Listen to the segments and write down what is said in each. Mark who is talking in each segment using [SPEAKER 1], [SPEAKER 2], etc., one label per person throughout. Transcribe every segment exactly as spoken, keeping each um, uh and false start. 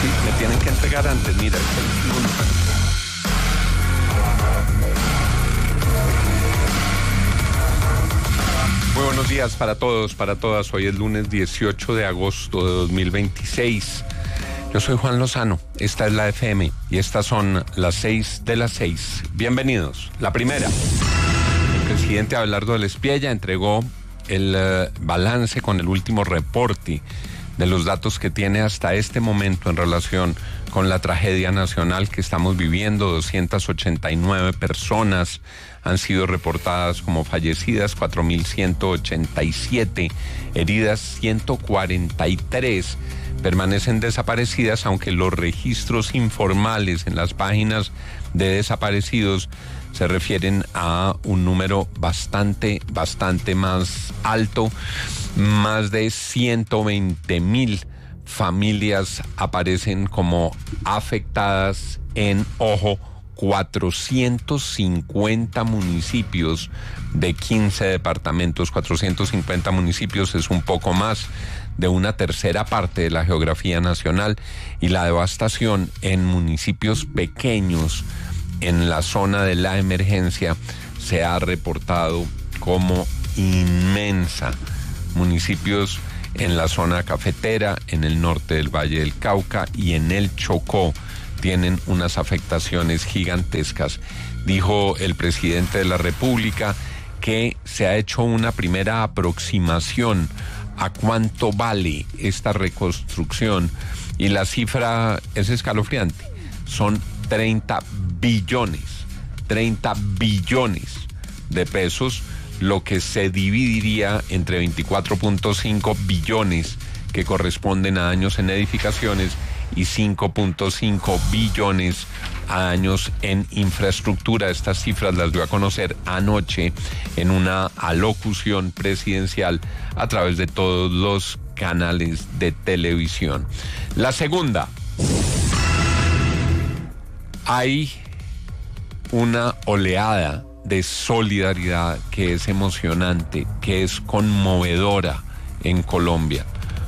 [SPEAKER 1] Sí, me tienen que entregar antes, mira, es el lunes. Muy buenos días para todos, para todas. Hoy es lunes dieciocho de agosto de dos mil veintiséis. Yo soy Juan Lozano, esta es la F M y estas son las seis de las seis. Bienvenidos. La primera. El presidente Abelardo del Espiella entregó el uh, balance con el último reporte de los datos que tiene hasta este momento en relación con la tragedia nacional que estamos viviendo. doscientas ochenta y nueve personas han sido reportadas como fallecidas, cuatro mil ciento ochenta y siete heridas, ciento cuarenta y tres permanecen desaparecidas, aunque los registros informales en las páginas de desaparecidos se refieren a un número bastante, bastante más alto. Más de ciento veinte mil familias aparecen como afectadas en, ojo, cuatrocientos cincuenta municipios de quince departamentos. cuatrocientos cincuenta municipios es un poco más de una tercera parte de la geografía nacional, y la devastación en municipios pequeños en la zona de la emergencia se ha reportado como inmensa. Municipios en la zona cafetera, en el norte del Valle del Cauca y en el Chocó tienen unas afectaciones gigantescas. Dijo el presidente de la República que se ha hecho una primera aproximación a cuánto vale esta reconstrucción, y la cifra es escalofriante. Son treinta billones, treinta billones de pesos, lo que se dividiría entre veinticuatro punto cinco billones que corresponden a años en edificaciones y cinco punto cinco billones a años en infraestructura. Estas cifras las dio a conocer anoche en una alocución presidencial a través de todos los canales de televisión. La segunda, hay una oleada de solidaridad que es emocionante, que es conmovedora en Colombia,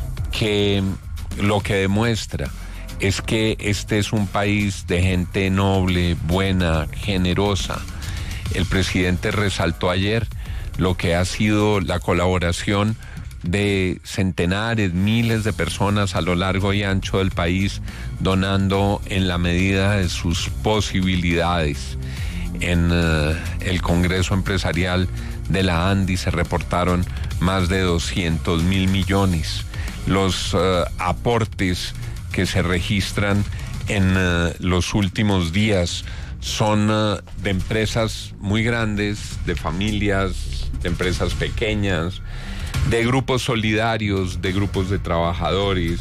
[SPEAKER 1] que lo que demuestra es que este es un país de gente noble, buena, generosa. El presidente resaltó ayer lo que ha sido la colaboración de centenares, miles de personas a lo largo y ancho del país, donando en la medida de sus posibilidades. En uh, el Congreso Empresarial de la ANDI se reportaron más de doscientos mil millones. Los uh, aportes que se registran en uh, los últimos días son uh, de empresas muy grandes, de familias, de empresas pequeñas, de grupos solidarios, de grupos de trabajadores,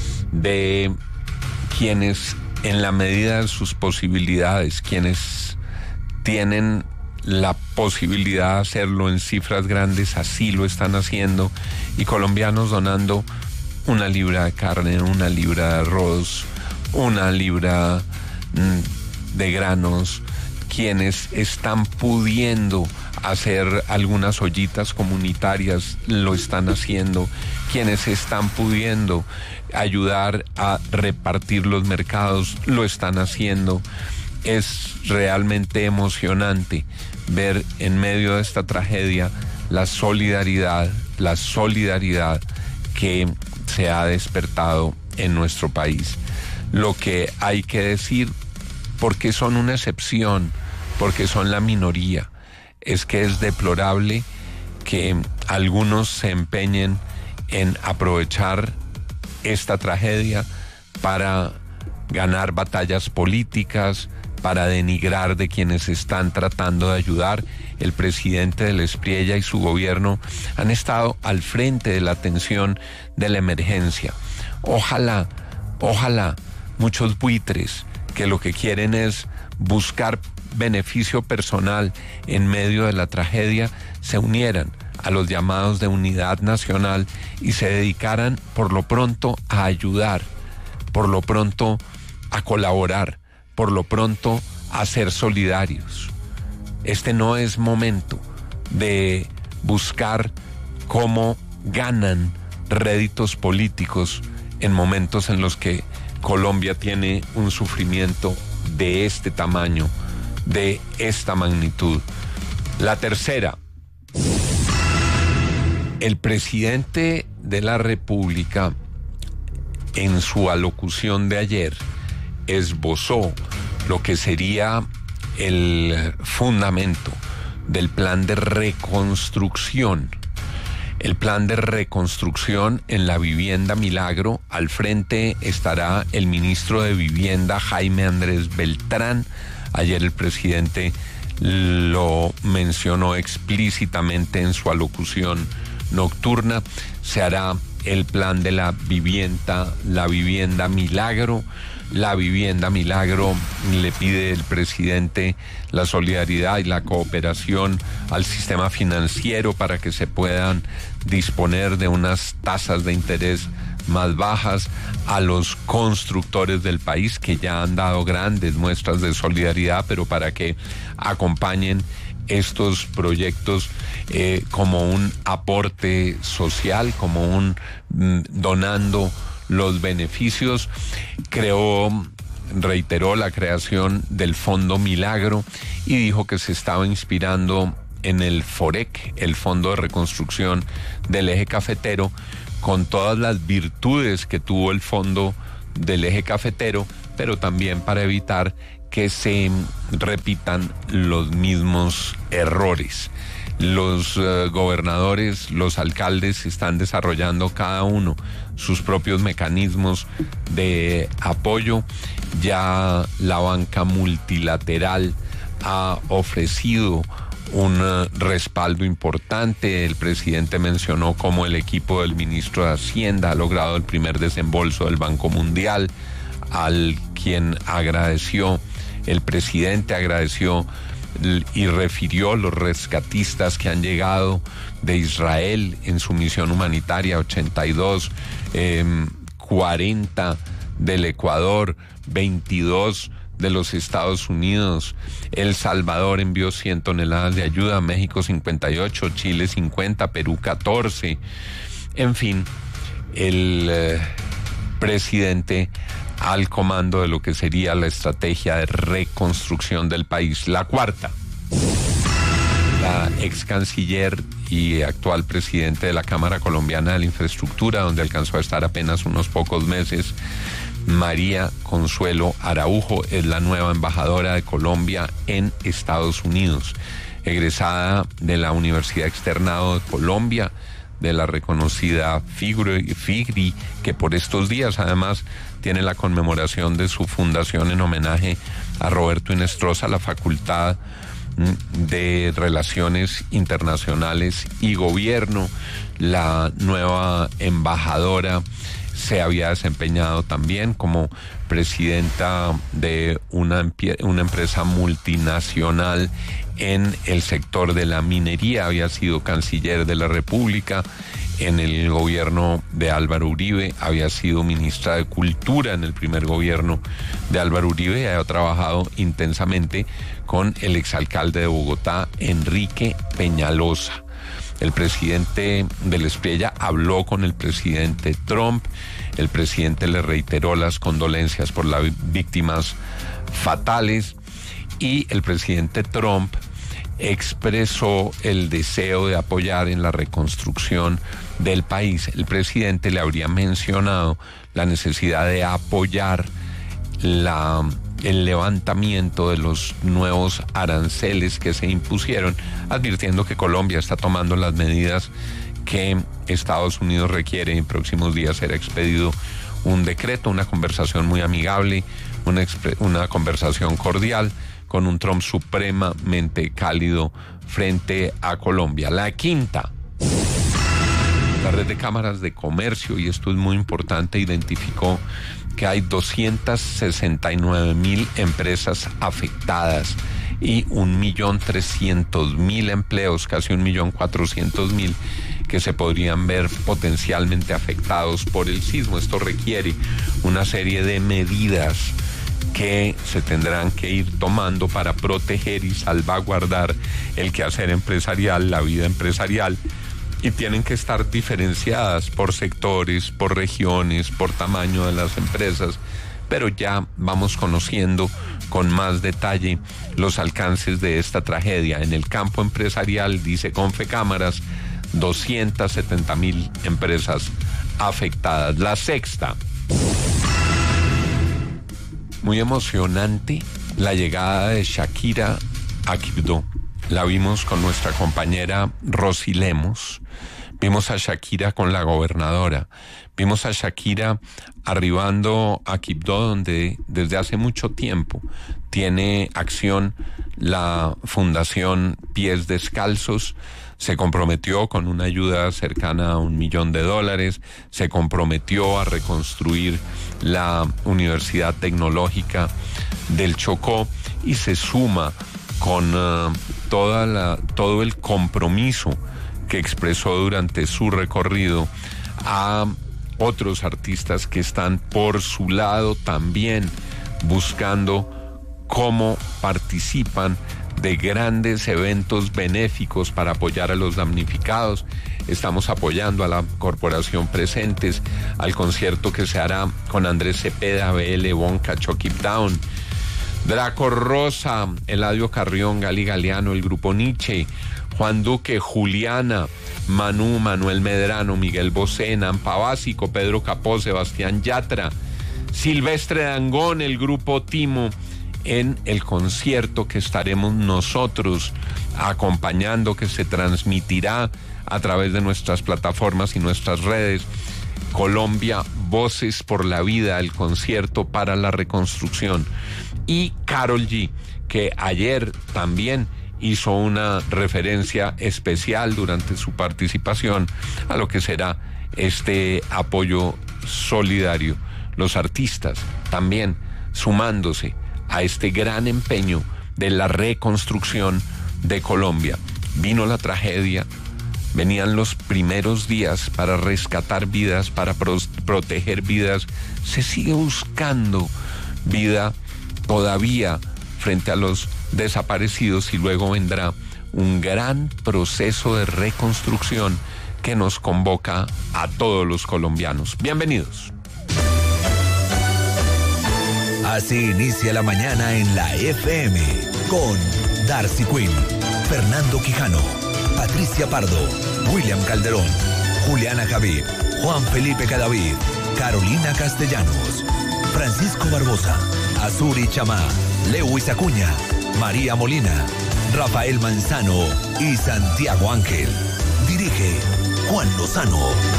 [SPEAKER 1] de quienes en la medida de sus posibilidades, quienes tienen la posibilidad de hacerlo en cifras grandes, así lo están haciendo, y colombianos donando una libra de carne, una libra de arroz, una libra mm, de granos, quienes están pudiendo hacer algunas ollitas comunitarias lo están haciendo, quienes están pudiendo ayudar a repartir los mercados lo están haciendo. Es realmente emocionante ver en medio de esta tragedia la solidaridad, la solidaridad que se ha despertado en nuestro país. Lo que hay que decir, porque son una excepción, porque son la minoría, es que es deplorable que algunos se empeñen en aprovechar esta tragedia para ganar batallas políticas, para denigrar de quienes están tratando de ayudar. El presidente del Espriella y su gobierno han estado al frente de la atención de la emergencia. Ojalá, ojalá muchos buitres que lo que quieren es buscar beneficio personal en medio de la tragedia se unieran a los llamados de unidad nacional y se dedicaran por lo pronto a ayudar, por lo pronto a colaborar, por lo pronto a ser solidarios. Este no es momento de buscar cómo ganan réditos políticos en momentos en los que Colombia tiene un sufrimiento de este tamaño, de esta magnitud. La tercera, el presidente de la República, en su alocución de ayer, esbozó lo que sería el fundamento del plan de reconstrucción. El plan de reconstrucción en la vivienda Milagro. Al frente estará el ministro de Vivienda, Jaime Andrés Beltrán. Ayer el presidente lo mencionó explícitamente en su alocución nocturna. Se hará el plan de la vivienda, la vivienda Milagro. La vivienda Milagro le pide el presidente la solidaridad y la cooperación al sistema financiero para que se puedan disponer de unas tasas de interés más bajas, a los constructores del país que ya han dado grandes muestras de solidaridad, pero para que acompañen estos proyectos eh, como un aporte social, como un mm, donando los beneficios. Creó, reiteró la creación del Fondo Milagro y dijo que se estaba inspirando en el FOREC, el Fondo de Reconstrucción del Eje Cafetero, con todas las virtudes que tuvo el Fondo del Eje Cafetero, pero también para evitar que se repitan los mismos errores. Los uh, gobernadores, los alcaldes están desarrollando cada uno sus propios mecanismos de apoyo. Ya la banca multilateral ha ofrecido un uh, respaldo importante. El presidente mencionó cómo el equipo del ministro de Hacienda ha logrado el primer desembolso del Banco Mundial, al quien agradeció, el presidente agradeció y refirió los rescatistas que han llegado de Israel en su misión humanitaria, ochenta y dos, eh, cuarenta del Ecuador, veintidós de los Estados Unidos. El Salvador envió cien toneladas de ayuda, México cincuenta y ocho, Chile cincuenta, Perú catorce. En fin, el eh, presidente al comando de lo que sería la estrategia de reconstrucción del país. La cuarta, la ex canciller y actual presidente de la Cámara Colombiana de la Infraestructura, donde alcanzó a estar apenas unos pocos meses, María Consuelo Araujo, es la nueva embajadora de Colombia en Estados Unidos, egresada de la Universidad Externado de Colombia, de la reconocida FIGRI, que por estos días además tiene la conmemoración de su fundación en homenaje a Roberto Inestrosa, la Facultad de Relaciones Internacionales y Gobierno. La nueva embajadora se había desempeñado también como presidenta de una, una empresa multinacional en el sector de la minería, había sido canciller de la República en el gobierno de Álvaro Uribe, había sido ministra de Cultura en el primer gobierno de Álvaro Uribe y había trabajado intensamente con el exalcalde de Bogotá, Enrique Peñalosa. El presidente del Espriella habló con el presidente Trump, el presidente le reiteró las condolencias por las víctimas fatales y el presidente Trump expresó el deseo de apoyar en la reconstrucción del país. El presidente le habría mencionado la necesidad de apoyar la, el levantamiento de los nuevos aranceles que se impusieron, advirtiendo que Colombia está tomando las medidas que Estados Unidos requiere. En próximos días será expedido un decreto, una conversación muy amigable, una, una conversación cordial, con un Trump supremamente cálido frente a Colombia. La quinta, la red de cámaras de comercio, y esto es muy importante, identificó que hay doscientas sesenta y nueve mil empresas afectadas y un millón trescientos mil empleos, casi un millón cuatrocientos mil, que se podrían ver potencialmente afectados por el sismo. Esto requiere una serie de medidas que se tendrán que ir tomando para proteger y salvaguardar el quehacer empresarial, la vida empresarial, y tienen que estar diferenciadas por sectores, por regiones, por tamaño de las empresas, pero ya vamos conociendo con más detalle los alcances de esta tragedia. En el campo empresarial, dice Confecámaras, doscientas setenta mil empresas afectadas. La Sexta. Muy emocionante la llegada de Shakira a Quibdó. La vimos con nuestra compañera Rosy Lemos. Vimos a Shakira con la gobernadora. Vimos a Shakira arribando a Quibdó, donde desde hace mucho tiempo tiene acción la Fundación Pies Descalzos. Se comprometió con una ayuda cercana a un millón de dólares. Se comprometió a reconstruir la Universidad Tecnológica del Chocó y se suma con uh, toda la, todo el compromiso que expresó durante su recorrido a otros artistas que están por su lado también buscando cómo participan de grandes eventos benéficos para apoyar a los damnificados. Estamos apoyando a la Corporación Presentes, al concierto que se hará con Andrés Cepeda, B L, Bonca, Chucky Town, Draco Rosa, Eladio Carrión, Gali Galeano, el Grupo Nietzsche, Juan Duque, Juliana, Manu, Manuel Medrano, Miguel Bosé, Nampa Básico, Pedro Capó, Sebastián Yatra, Silvestre Dangond, el Grupo Timo, en el concierto que estaremos nosotros acompañando, que se transmitirá a través de nuestras plataformas y nuestras redes. Colombia, Voces por la Vida, el concierto para la reconstrucción. Y Karol G, que ayer también hizo una referencia especial durante su participación a lo que será este apoyo solidario. Los artistas también sumándose a este gran empeño de la reconstrucción de Colombia. Vino la tragedia, venían los primeros días para rescatar vidas, para pro- proteger vidas. Se sigue buscando vida todavía frente a los desaparecidos y luego vendrá un gran proceso de reconstrucción que nos convoca a todos los colombianos. Bienvenidos.
[SPEAKER 2] Así inicia la mañana en la F M con Darcy Quinn, Fernando Quijano, Patricia Pardo, William Calderón, Juliana Javid, Juan Felipe Cadavid, Carolina Castellanos, Francisco Barbosa, Azuri Chamá, Lewis Acuña, María Molina, Rafael Manzano y Santiago Ángel. Dirige Juan Lozano.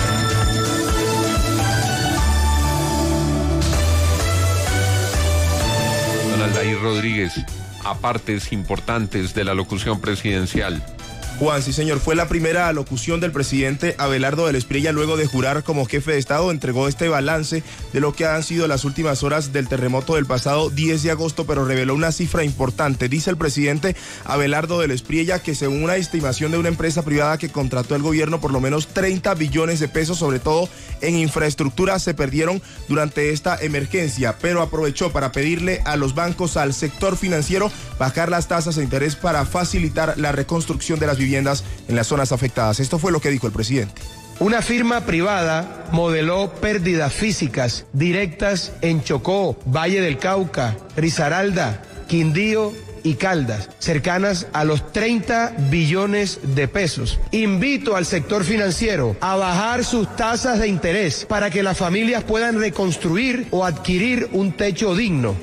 [SPEAKER 1] Don Aldair Rodríguez, a partes importantes de la locución presidencial.
[SPEAKER 3] Juan, sí señor, fue la primera alocución del presidente Abelardo del Espriella luego de jurar como jefe de Estado. Entregó este balance de lo que han sido las últimas horas del terremoto del pasado diez de agosto, pero reveló una cifra importante. Dice el presidente Abelardo del Espriella que según una estimación de una empresa privada que contrató el gobierno, por lo menos treinta billones de pesos, sobre todo en infraestructura, se perdieron durante esta emergencia, pero aprovechó para pedirle a los bancos, al sector financiero, bajar las tasas de interés para facilitar la reconstrucción de las viviendas en las zonas afectadas. Esto fue lo que dijo el presidente.
[SPEAKER 4] Una firma privada modeló pérdidas físicas directas en Chocó, Valle del Cauca, Risaralda, Quindío y Caldas, cercanas a los treinta billones de pesos. Invito al sector financiero a bajar sus tasas de interés para que las familias puedan reconstruir o adquirir un techo digno.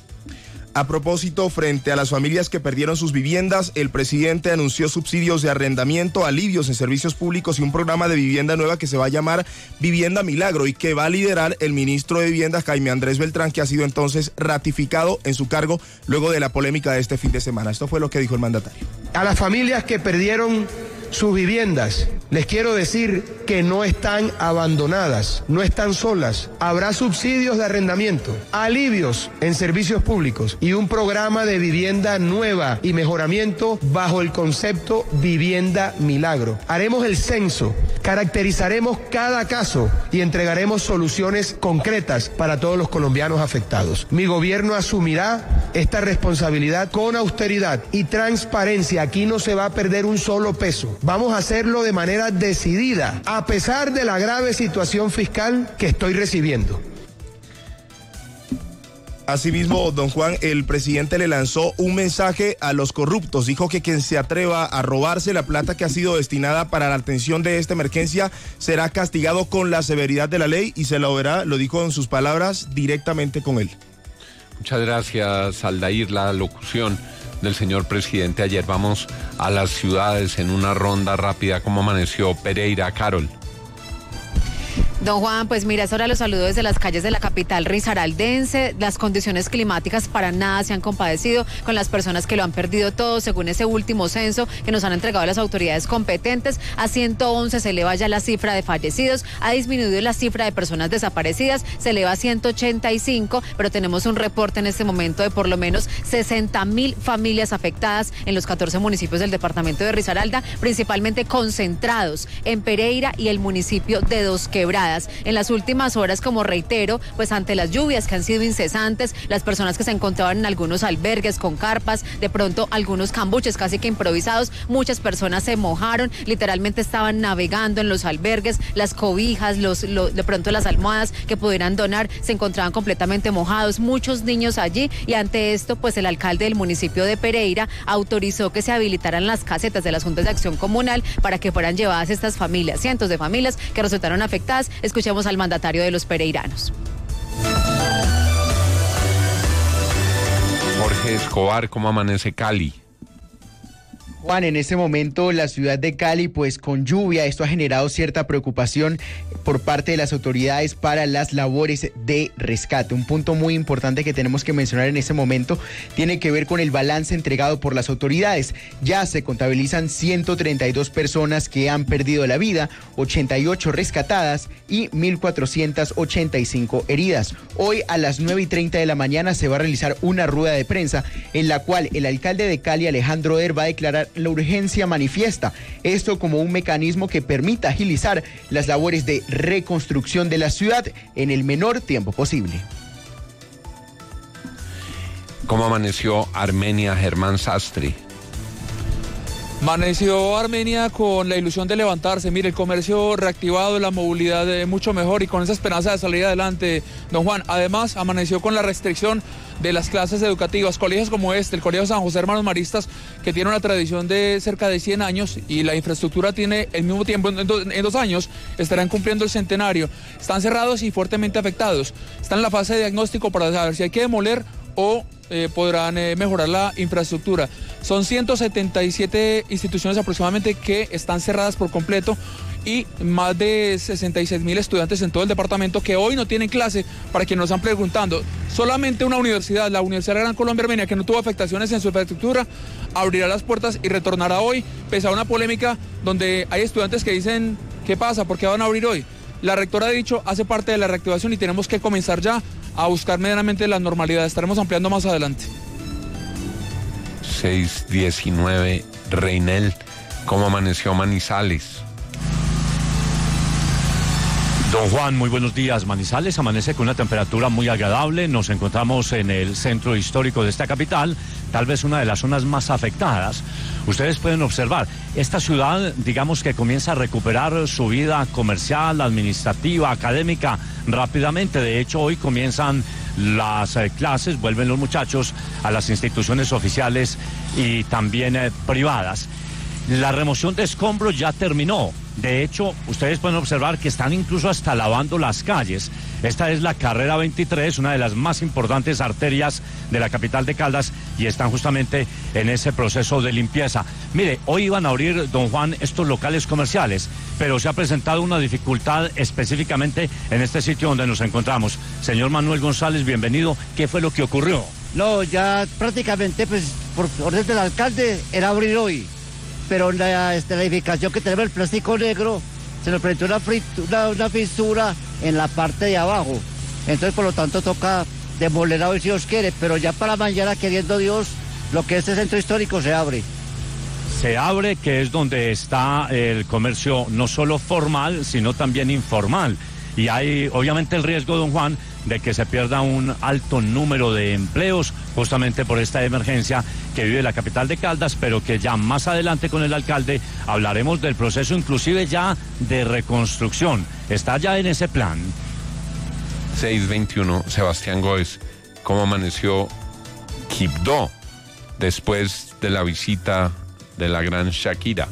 [SPEAKER 3] A propósito, frente a las familias que perdieron sus viviendas, el presidente anunció subsidios de arrendamiento, alivios en servicios públicos y un programa de vivienda nueva que se va a llamar Vivienda Milagro y que va a liderar el ministro de Vivienda, Jaime Andrés Beltrán, que ha sido entonces ratificado en su cargo luego de la polémica de este fin de semana. Esto fue lo que dijo el mandatario.
[SPEAKER 4] A las familias que perdieron sus viviendas, les quiero decir que no están abandonadas, no están solas. Habrá subsidios de arrendamiento, alivios en servicios públicos y un programa de vivienda nueva y mejoramiento bajo el concepto Vivienda Milagro. Haremos el censo, caracterizaremos cada caso y entregaremos soluciones concretas para todos los colombianos afectados. Mi gobierno asumirá esta responsabilidad con austeridad y transparencia. Aquí no se va a perder un solo peso. Vamos a hacerlo de manera decidida, a pesar de la grave situación fiscal que estoy recibiendo.
[SPEAKER 3] Asimismo, don Juan, el presidente le lanzó un mensaje a los corruptos. Dijo que quien se atreva a robarse la plata que ha sido destinada para la atención de esta emergencia será castigado con la severidad de la ley y se lo verá, lo dijo en sus palabras, directamente con él.
[SPEAKER 1] Muchas gracias, Aldair, la locución del señor presidente ayer. Vamos a las ciudades en una ronda rápida. ¿Cómo amaneció Pereira, Carol?
[SPEAKER 5] Don Juan, pues mira, es hora de los saludos desde las calles de la capital risaraldense. Las condiciones climáticas para nada se han compadecido con las personas que lo han perdido todo, según ese último censo que nos han entregado las autoridades competentes. A ciento once se eleva ya la cifra de fallecidos, ha disminuido la cifra de personas desaparecidas, se eleva a ciento ochenta y cinco, pero tenemos un reporte en este momento de por lo menos sesenta mil familias afectadas en los catorce municipios del departamento de Risaralda, principalmente concentrados en Pereira y el municipio de Dos Quebradas. En las últimas horas, como reitero, pues ante las lluvias que han sido incesantes, las personas que se encontraban en algunos albergues con carpas, de pronto algunos cambuches casi que improvisados, muchas personas se mojaron, literalmente estaban navegando en los albergues, las cobijas, los, lo, de pronto las almohadas que pudieran donar se encontraban completamente mojados, muchos niños allí, y ante esto pues el alcalde del municipio de Pereira autorizó que se habilitaran las casetas de las juntas de acción comunal para que fueran llevadas estas familias, cientos de familias que resultaron afectadas. Escuchemos al mandatario de los pereiranos.
[SPEAKER 1] Jorge Escobar, ¿cómo amanece Cali?
[SPEAKER 6] Juan, en este momento la ciudad de Cali, pues con lluvia, esto ha generado cierta preocupación por parte de las autoridades para las labores de rescate. Un punto muy importante que tenemos que mencionar en este momento tiene que ver con el balance entregado por las autoridades. Ya se contabilizan ciento treinta y dos personas que han perdido la vida, ochenta y ocho rescatadas y mil cuatrocientas ochenta y cinco heridas. Hoy a las nueve y treinta de la mañana se va a realizar una rueda de prensa en la cual el alcalde de Cali, Alejandro Der, va a declarar la urgencia manifiesta, esto como un mecanismo que permita agilizar las labores de reconstrucción de la ciudad en el menor tiempo posible.
[SPEAKER 1] ¿Cómo amaneció Armenia, Germán Sastre?
[SPEAKER 7] Amaneció Armenia con la ilusión de levantarse. Mire, el comercio reactivado, la movilidad eh, mucho mejor y con esa esperanza de salir adelante, don Juan. Además, amaneció con la restricción de las clases educativas. Colegios como este, el Colegio San José Hermanos Maristas, que tiene una tradición de cerca de cien años y la infraestructura tiene el mismo tiempo, en, do, en dos años estarán cumpliendo el centenario. Están cerrados y fuertemente afectados. Están en la fase de diagnóstico para saber si hay que demoler o eh, podrán eh, mejorar la infraestructura. Son ciento setenta y siete instituciones aproximadamente que están cerradas por completo y más de sesenta y seis mil estudiantes en todo el departamento que hoy no tienen clase. Para quienes nos están preguntando, solamente una universidad, la Universidad de Gran Colombia Armenia, que no tuvo afectaciones en su infraestructura, abrirá las puertas y retornará hoy, pese a una polémica donde hay estudiantes que dicen, ¿qué pasa? ¿Por qué van a abrir hoy? La rectora ha dicho, hace parte de la reactivación y tenemos que comenzar ya a buscar medianamente la normalidad. Estaremos ampliando más adelante.
[SPEAKER 1] seis diecinueve, Reinel, ¿cómo amaneció Manizales?
[SPEAKER 8] Don Juan, muy buenos días. Manizales amanece con una temperatura muy agradable. Nos encontramos en el centro histórico de esta capital, tal vez una de las zonas más afectadas. Ustedes pueden observar, esta ciudad, digamos que comienza a recuperar su vida comercial, administrativa, académica rápidamente. De hecho, hoy comienzan las eh, clases, vuelven los muchachos a las instituciones oficiales y también eh, privadas. La remoción de escombros ya terminó. De hecho, ustedes pueden observar que están incluso hasta lavando las calles. Esta es la carrera veintitrés, una de las más importantes arterias de la capital de Caldas, y están justamente en ese proceso de limpieza. Mire, hoy iban a abrir, don Juan, estos locales comerciales, pero se ha presentado una dificultad específicamente en este sitio donde nos encontramos. Señor Manuel González, bienvenido. ¿Qué fue lo que ocurrió?
[SPEAKER 9] No, ya prácticamente, pues, por orden del alcalde, era abrir hoy. Pero la, este, la edificación que tenemos, el plástico negro, se nos presentó una, una, una fisura en la parte de abajo. Entonces, por lo tanto, toca demoler hoy si Dios quiere, pero ya para mañana, queriendo Dios, lo que es este centro histórico se abre.
[SPEAKER 8] Se abre, que es donde está el comercio no solo formal, sino también informal. Y hay, obviamente, el riesgo, don Juan, de que se pierda un alto número de empleos justamente por esta emergencia que vive la capital de Caldas, pero que ya más adelante con el alcalde hablaremos del proceso inclusive ya de reconstrucción. Está ya en ese plan.
[SPEAKER 1] seis veintiuno, Sebastián Góez, cómo amaneció Quibdó después de la visita de la gran Shakira.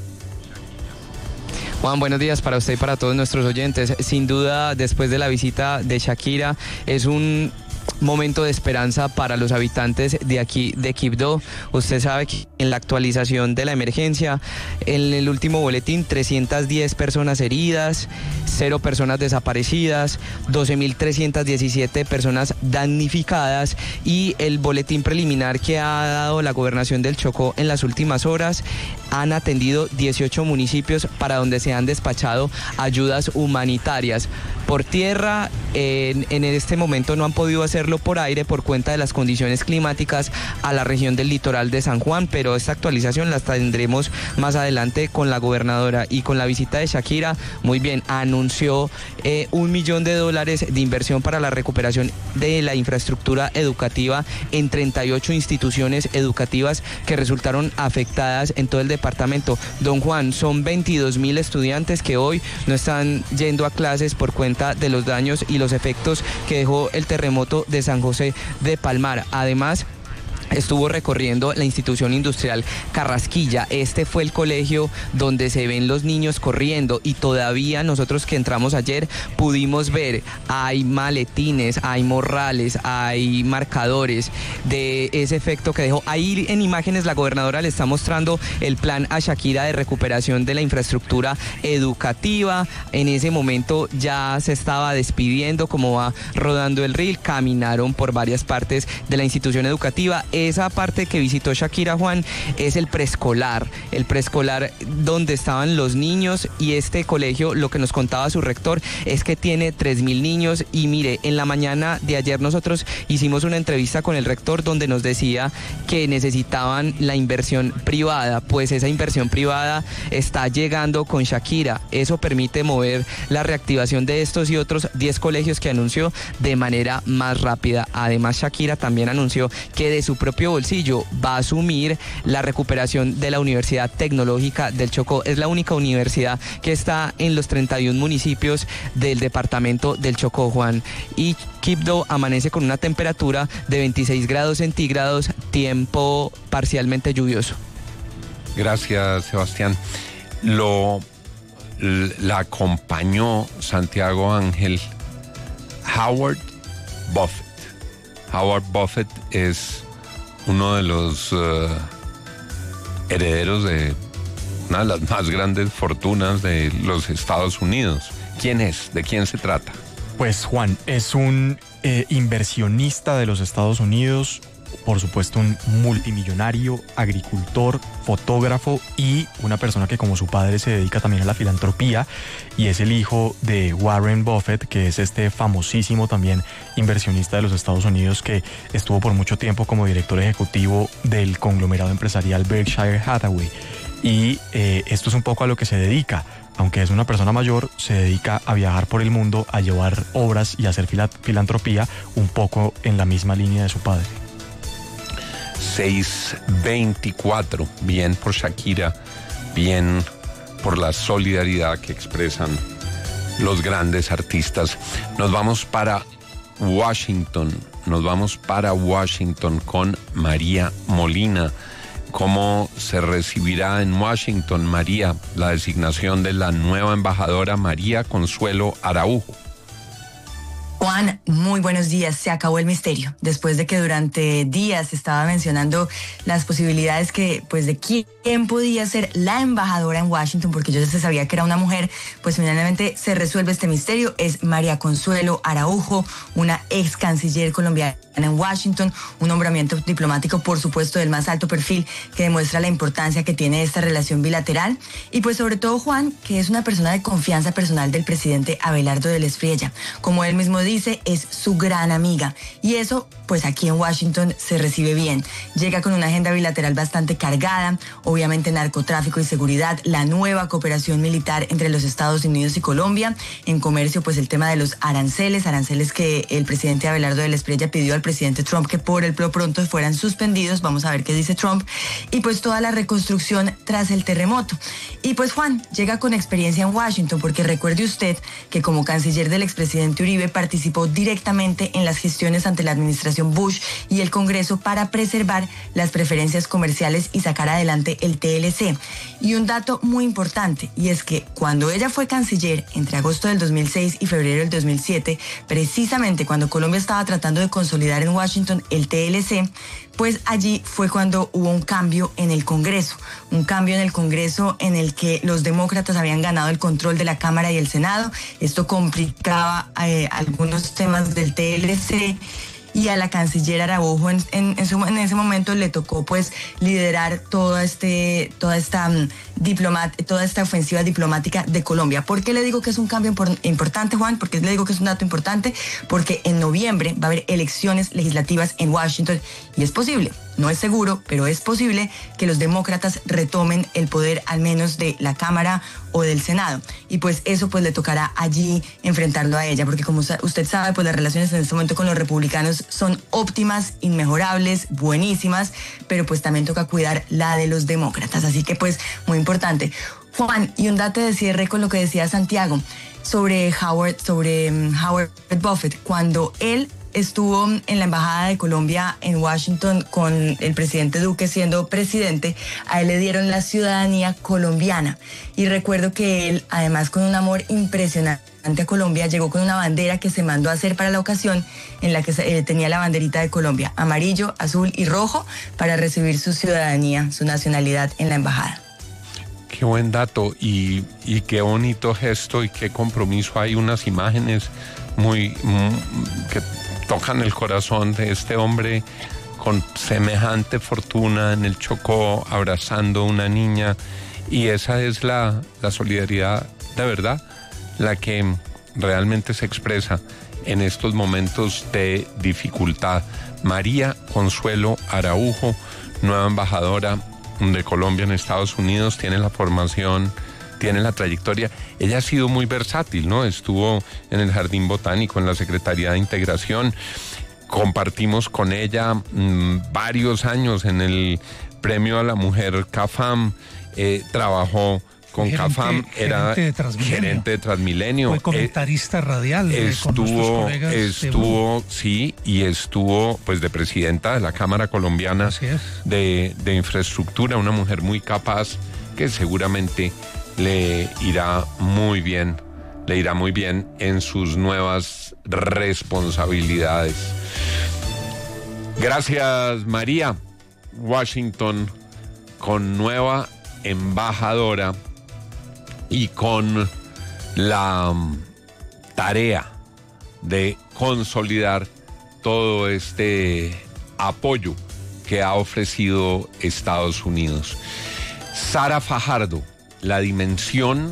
[SPEAKER 10] Juan, buenos días para usted y para todos nuestros oyentes. Sin duda, después de la visita de Shakira, es un momento de esperanza para los habitantes de aquí de Quibdó. Usted sabe que en la actualización de la emergencia, en el último boletín, trescientas diez personas heridas, cero personas desaparecidas, doce mil trescientas diecisiete personas damnificadas, y el boletín preliminar que ha dado la gobernación del Chocó en las últimas horas, han atendido dieciocho municipios para donde se han despachado ayudas humanitarias. Por tierra, en, en este momento no han podido hacerlo por aire por cuenta de las condiciones climáticas a la región del litoral de San Juan, pero esta actualización la tendremos más adelante con la gobernadora. Y con la visita de Shakira, muy bien, anunció eh, un millón de dólares de inversión para la recuperación de la infraestructura educativa en treinta y ocho instituciones educativas que resultaron afectadas en todo el departamento. Don Juan, son veintidós mil estudiantes que hoy no están yendo a clases por cuenta de los daños y los efectos que dejó el terremoto de San José de Palmar. Además, estuvo recorriendo la institución industrial Carrasquilla. Este fue el colegio donde se ven los niños corriendo, y todavía nosotros que entramos ayer pudimos ver, hay maletines, hay morrales, hay marcadores de ese efecto que dejó. Ahí en imágenes la gobernadora le está mostrando el plan a Shakira de recuperación de la infraestructura educativa. En ese momento ya se estaba despidiendo, como va rodando el reel, caminaron por varias partes de la institución educativa. Esa parte que visitó Shakira, Juan, es el preescolar, el preescolar donde estaban los niños, y este colegio, lo que nos contaba su rector, es que tiene tres mil niños. Y mire, en la mañana de ayer nosotros hicimos una entrevista con el rector donde nos decía que necesitaban la inversión privada, pues esa inversión privada está llegando con Shakira. Eso permite mover la reactivación de estos y otros diez colegios que anunció de manera más rápida. Además, Shakira también anunció que de su propio bolsillo va a asumir la recuperación de la Universidad Tecnológica del Chocó. Es la única universidad que está en los treinta y uno municipios del departamento del Chocó, Juan. Y Quibdó amanece con una temperatura de veintiséis grados centígrados, tiempo parcialmente lluvioso.
[SPEAKER 1] Gracias, Sebastián. Lo la acompañó Santiago Ángel Howard Buffett. Howard Buffett es uno de los uh, herederos de una de las más grandes fortunas de los Estados Unidos. ¿Quién es? ¿De quién se trata?
[SPEAKER 11] Pues Juan, es un eh, inversionista de los Estados Unidos, por supuesto un multimillonario, agricultor, fotógrafo y una persona que como su padre se dedica también a la filantropía, y es el hijo de Warren Buffett, que es este famosísimo también inversionista de los Estados Unidos que estuvo por mucho tiempo como director ejecutivo del conglomerado empresarial Berkshire Hathaway. Y eh, esto es un poco a lo que se dedica. Aunque es una persona mayor, se dedica a viajar por el mundo, a llevar obras y a hacer filantropía, un poco en la misma línea de su padre.
[SPEAKER 1] seis veinticuatro, bien por Shakira, bien por la solidaridad que expresan los grandes artistas. Nos vamos para Washington, nos vamos para Washington con María Molina. ¿Cómo se recibirá en Washington, María, la designación de la nueva embajadora María Consuelo Araujo?
[SPEAKER 12] Juan, muy buenos días. Se acabó el misterio. Después de que durante días se estaba mencionando las posibilidades que, pues, de quién podía ser la embajadora en Washington, porque yo ya se sabía que era una mujer, pues finalmente se resuelve este misterio. Es María Consuelo Araujo, una ex canciller colombiana en Washington, un nombramiento diplomático, por supuesto, del más alto perfil, que demuestra la importancia que tiene esta relación bilateral. Y pues sobre todo, Juan, que es una persona de confianza personal del presidente Abelardo del Espriella. Como él mismo dice, es su gran amiga. Y eso, pues aquí en Washington se recibe bien. Llega con una agenda bilateral bastante cargada, obviamente narcotráfico y seguridad, la nueva cooperación militar entre los Estados Unidos y Colombia, en comercio, pues el tema de los aranceles, aranceles que el presidente Abelardo del Espriella pidió al presidente Trump que por el pronto fueran suspendidos. Vamos a ver qué dice Trump. Y pues toda la reconstrucción tras el terremoto. Y pues Juan llega con experiencia en Washington, porque recuerde usted que como canciller del expresidente Uribe participó participó directamente en las gestiones ante la administración Bush y el Congreso para preservar las preferencias comerciales y sacar adelante el T L C. Y un dato muy importante, y es que cuando ella fue canciller entre agosto del dos mil seis y febrero del dos mil siete, precisamente cuando Colombia estaba tratando de consolidar en Washington el T L C, pues allí fue cuando hubo un cambio en el Congreso, un cambio en el Congreso en el que los demócratas habían ganado el control de la Cámara y el Senado. Esto complicaba eh, algunos temas del T L C. Y a la canciller Araujo en, en, en, su, en ese momento le tocó pues liderar todo este, toda, esta, um, diplomat, toda esta ofensiva diplomática de Colombia. ¿Por qué le digo que es un cambio impor- importante, Juan? ¿Por qué le digo que es un dato importante? Porque en noviembre va a haber elecciones legislativas en Washington y es posible, no es seguro, pero es posible que los demócratas retomen el poder al menos de la Cámara o del Senado. Y pues eso pues le tocará allí enfrentarlo a ella, porque como usted sabe, pues las relaciones en este momento con los republicanos son óptimas, inmejorables, buenísimas, pero pues también toca cuidar la de los demócratas. Así que pues muy importante. Juan, y un dato de cierre con lo que decía Santiago sobre Howard, sobre um, Howard Buffett. Cuando él estuvo en la Embajada de Colombia en Washington con el presidente Duque siendo presidente, a él le dieron la ciudadanía colombiana. Y recuerdo que él, además con un amor impresionante a Colombia, llegó con una bandera que se mandó a hacer para la ocasión, en la que eh, tenía la banderita de Colombia, amarillo, azul y rojo, para recibir su ciudadanía, su nacionalidad en la embajada.
[SPEAKER 1] Qué buen dato y, y qué bonito gesto y qué compromiso. Hay unas imágenes muy, muy que tocan el corazón de este hombre con semejante fortuna en el Chocó, abrazando a una niña, y esa es la, la solidaridad de verdad, la que realmente se expresa en estos momentos de dificultad. María Consuelo Araujo, nueva embajadora de Colombia en Estados Unidos, tiene la formación, tiene la trayectoria. Ella ha sido muy versátil, ¿no? Estuvo en el Jardín Botánico, en la Secretaría de Integración. Compartimos con ella mmm, varios años en el Premio a la Mujer CAFAM. Eh, trabajó con gerente, CAFAM, era gerente de Transmilenio. Gerente de Transmilenio.
[SPEAKER 13] Fue comentarista eh, radial.
[SPEAKER 1] Estuvo,
[SPEAKER 13] con
[SPEAKER 1] estuvo, sí, y estuvo pues de presidenta de la Cámara Colombiana de, de Infraestructura, una mujer muy capaz que seguramente le irá muy bien, le irá muy bien en sus nuevas responsabilidades. Gracias, María. Washington con nueva embajadora y con la um, tarea de consolidar todo este apoyo que ha ofrecido Estados Unidos. Sara Fajardo, la dimensión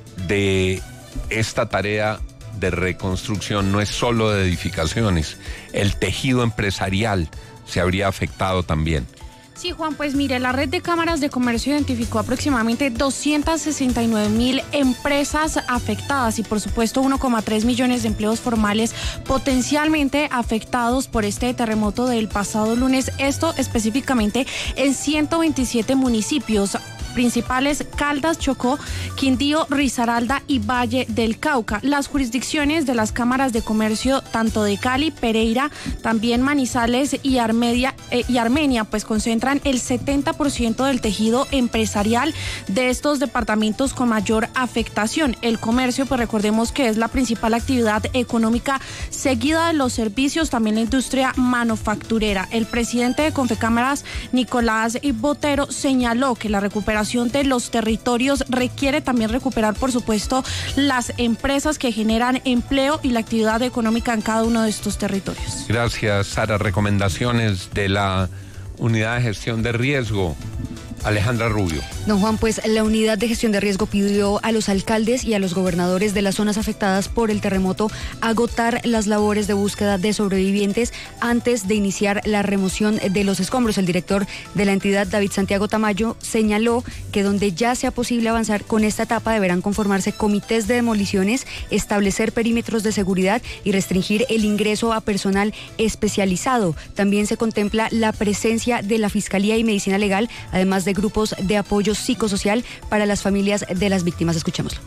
[SPEAKER 1] de esta tarea de reconstrucción no es solo de edificaciones, el tejido empresarial se habría afectado también.
[SPEAKER 14] Sí, Juan, pues mire, la red de cámaras de comercio identificó aproximadamente doscientas sesenta y nueve mil empresas afectadas y por supuesto uno coma tres millones de empleos formales potencialmente afectados por este terremoto del pasado lunes. Esto específicamente en ciento veintisiete municipios principales: Caldas, Chocó, Quindío, Risaralda y Valle del Cauca. Las jurisdicciones de las cámaras de comercio tanto de Cali, Pereira, también Manizales y Armenia, eh, y Armenia pues concentran el setenta por ciento del tejido empresarial de estos departamentos con mayor afectación. El comercio, pues recordemos que es la principal actividad económica, seguida de los servicios, también la industria manufacturera. El presidente de Confecámaras, Nicolás Botero, señaló que la recuperación de los territorios requiere también recuperar, por supuesto, las empresas que generan empleo y la actividad económica en cada uno de estos territorios.
[SPEAKER 1] Gracias, Sara. Recomendaciones de la Unidad de Gestión de Riesgo. Alejandra Rubio.
[SPEAKER 15] Don Juan, pues la Unidad de Gestión de Riesgo pidió a los alcaldes y a los gobernadores de las zonas afectadas por el terremoto agotar las labores de búsqueda de sobrevivientes antes de iniciar la remoción de los escombros. El director de la entidad, David Santiago Tamayo, señaló que donde ya sea posible avanzar con esta etapa deberán conformarse comités de demoliciones, establecer perímetros de seguridad y restringir el ingreso a personal especializado. También se contempla la presencia de la Fiscalía y Medicina Legal, además de de grupos de apoyo psicosocial para las familias de las víctimas. Escuchémoslo.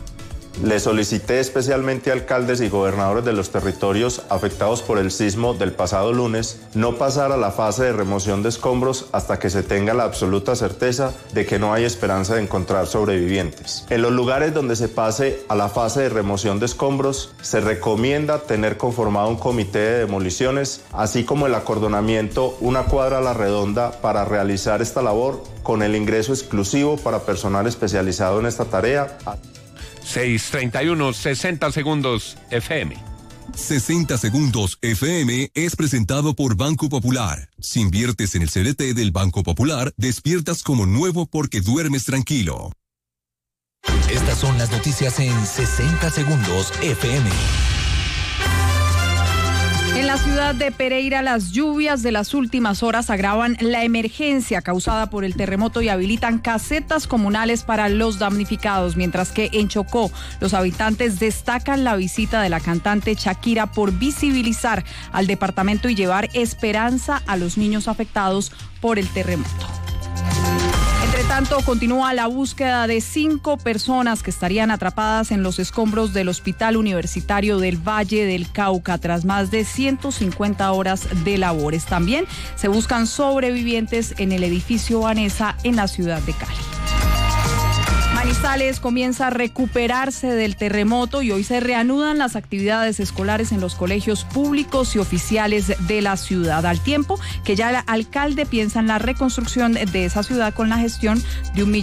[SPEAKER 13] Le solicité especialmente a alcaldes y gobernadores de los territorios afectados por el sismo del pasado lunes no pasar a la fase de remoción de escombros hasta que se tenga la absoluta certeza de que no hay esperanza de encontrar sobrevivientes. En los lugares donde se pase a la fase de remoción de escombros, se recomienda tener conformado un comité de demoliciones, así como el acordonamiento una cuadra a la redonda para realizar esta labor con el ingreso exclusivo para personal especializado en esta tarea.
[SPEAKER 1] seis treinta y uno, sesenta segundos F M.
[SPEAKER 16] sesenta segundos F M es presentado por Banco Popular. Si inviertes en el C D T del Banco Popular, despiertas como nuevo porque duermes tranquilo.
[SPEAKER 2] Estas son las noticias en sesenta segundos F M.
[SPEAKER 17] En la ciudad de Pereira, las lluvias de las últimas horas agravan la emergencia causada por el terremoto y habilitan casetas comunales para los damnificados, mientras que en Chocó los habitantes destacan la visita de la cantante Shakira por visibilizar al departamento y llevar esperanza a los niños afectados por el terremoto. Entre tanto, continúa la búsqueda de cinco personas que estarían atrapadas en los escombros del Hospital Universitario del Valle del Cauca tras más de ciento cincuenta horas de labores. También se buscan sobrevivientes en el edificio Vanessa en la ciudad de Cali. Manizales comienza a recuperarse del terremoto y hoy se reanudan las actividades escolares en los colegios públicos y oficiales de la ciudad, al tiempo que ya el alcalde piensa en la reconstrucción de esa ciudad con la gestión de un millón